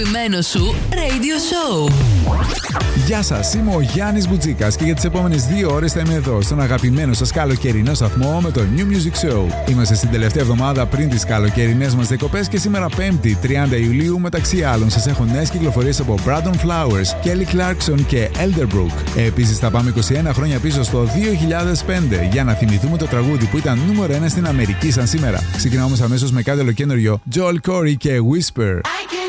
Αγαπημένο σου Radio Show. Γεια σας, είμαι ο Γιάννης Μπουτζίκας και για τις επόμενες 2 ώρες θα είμαι εδώ στον αγαπημένο σας καλοκαιρινό σταθμό με το New Music Show. Είμαστε στην τελευταία εβδομάδα πριν τις καλοκαιρινές μας διακοπές και σήμερα 5η 30 Ιουλίου μεταξύ άλλων σας έχω νέες κυκλοφορίες από Brandon Flowers, Kelly Clarkson και Elderbrook. Επίσης θα πάμε 21 χρόνια πίσω στο 2005 για να θυμηθούμε το τραγούδι που ήταν νούμερο 1 στην Αμερική σαν σήμερα. Ξεκινάμε αμέσως με κάτι ολοκένουργιο, Joel Corry και Whisper.